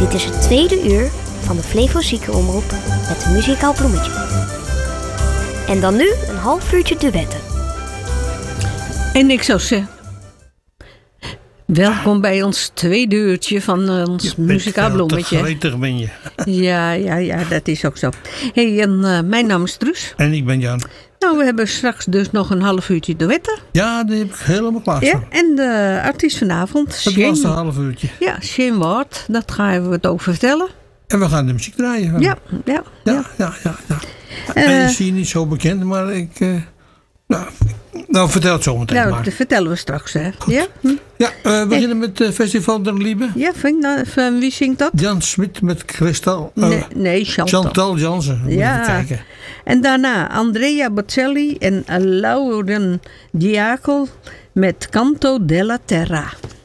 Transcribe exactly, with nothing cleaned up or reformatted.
Dit is het tweede uur van de Flevo Ziekenomroep met een muzikaal bloemetje. En dan nu een half uurtje duetten. En ik zou zeggen, welkom bij ons tweede uurtje van ons muzikaal bloemetje. Gretig ben je. Ja, ja, ja, dat is ook zo. Hey, en uh, mijn naam is Truus. En ik ben Jan. Nou, we hebben straks dus nog een half uurtje duetten. Ja, die heb ik helemaal klaar. Ja, en de artiest vanavond. Het laatste half uurtje. Ja, Shane Ward. Dat gaan we het over vertellen. En we gaan de muziek draaien. Ja, ja, ja. ja. ja, ja, ja. Uh, en is hier niet zo bekend, maar ik... Uh, nou, nou, vertel het zo meteen nou, maar. dat vertellen we straks, hè. Goed. Ja, hm? ja uh, we beginnen met het uh, Festival der Liebe. Ja, vind, uh, van wie zingt dat? Jan Smit met Kristal. Uh, nee, nee, Chantal. Chantal Jansen. Ja. Even kijken. En daarna Andrea Bocelli en Lauren Diaco met Canto della Terra.